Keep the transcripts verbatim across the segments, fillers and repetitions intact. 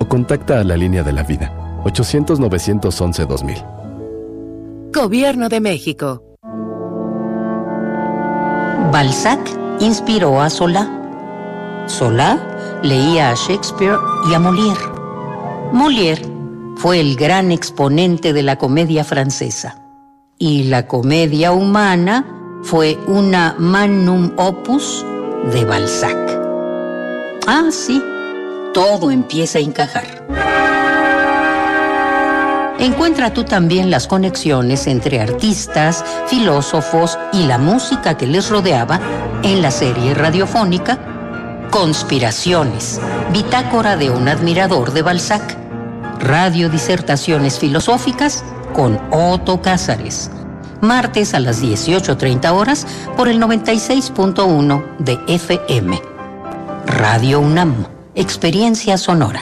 o contacta a la línea de la vida, ochocientos, novecientos once, dos mil. Gobierno de México. Balzac inspiró a Solá. Solá leía a Shakespeare y a Molière. Molière fue el gran exponente de la comedia francesa. Y la comedia humana fue una magnum opus de Balzac. Ah, sí, todo empieza a encajar. Encuentra tú también las conexiones entre artistas, filósofos y la música que les rodeaba en la serie radiofónica Conspiraciones, bitácora de un admirador de Balzac. Radio Disertaciones Filosóficas con Otto Cázares. Martes a las dieciocho treinta horas por el noventa y seis punto uno de F M. Radio UNAM, experiencia sonora.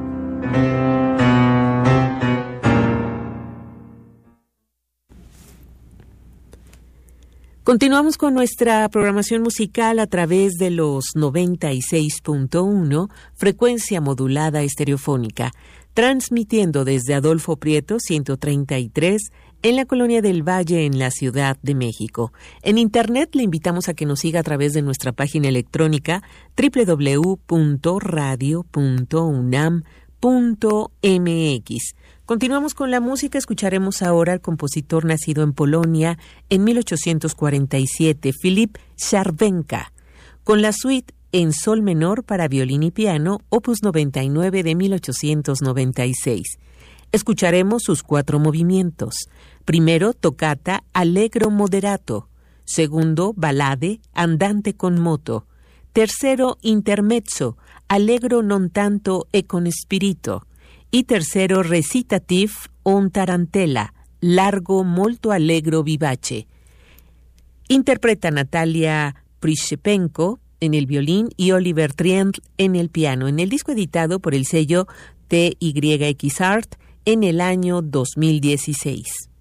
Continuamos con nuestra programación musical a través de los noventa y seis punto uno, frecuencia modulada estereofónica, transmitiendo desde Adolfo Prieto ciento treinta y tres en la Colonia del Valle, en la Ciudad de México. En Internet le invitamos a que nos siga a través de nuestra página electrónica doble u doble u doble u punto radio punto unam punto m x. Continuamos con la música. Escucharemos ahora al compositor nacido en Polonia en mil ochocientos cuarenta y siete, Filip Czerwenka, con la suite en sol menor para violín y piano, opus noventa y nueve de mil ochocientos noventa y seis. Escucharemos sus cuatro movimientos. Primero, toccata allegro moderato. Segundo, ballade andante con moto. Tercero, intermezzo allegro non tanto e con spirito. Y tercero, recitative on tarantella, largo molto allegro vivace. Interpreta Natalia Prishepenko en el violín y Oliver Triendl en el piano, en el disco editado por el sello T Y X Art en el año dos mil dieciséis.